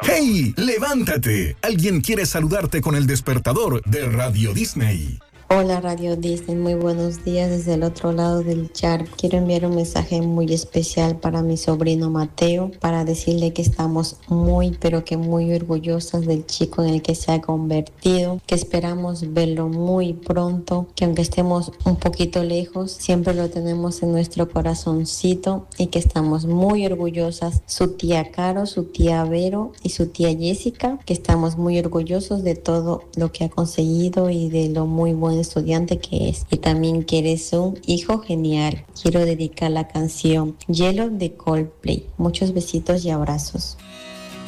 ¡Hey! ¡Levántate! Alguien quiere saludarte con el despertador de Radio Disney. Hola Radio Disney, muy buenos días desde el otro lado del chat. Quiero enviar un mensaje muy especial para mi sobrino Mateo, para decirle que estamos muy, pero que muy orgullosas del chico en el que se ha convertido, que esperamos verlo muy pronto, que aunque estemos un poquito lejos, siempre lo tenemos en nuestro corazoncito y que estamos muy orgullosas, su tía Caro, su tía Vero y su tía Jessica, que estamos muy orgullosos de todo lo que ha conseguido y de lo muy buen estudiante que es, y también que eres un hijo genial. Quiero dedicar la canción Yellow de Coldplay. Muchos besitos y abrazos.